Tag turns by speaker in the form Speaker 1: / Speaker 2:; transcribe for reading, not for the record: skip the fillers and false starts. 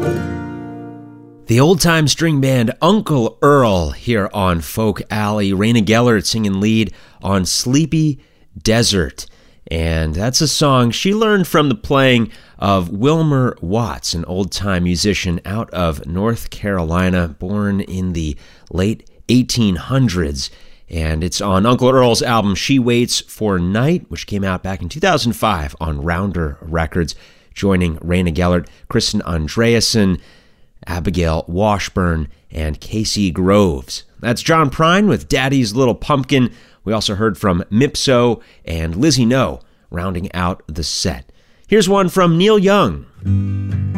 Speaker 1: The old-time string band Uncle Earl here on Folk Alley. Raina Gellert singing lead on Sleepy Desert. And that's a song she learned from the playing of Wilmer Watts, an old-time musician out of North Carolina, born in the late 1800s. And it's on Uncle Earl's album She Waits for Night, which came out back in 2005 on Rounder Records, joining Raina Gellert, Kristen Andreasen, Abigail Washburn, and Casey Groves. That's John Prine with Daddy's Little Pumpkin. We also heard from Mipso and Lizzie No, rounding out the set. Here's one from Neil Young.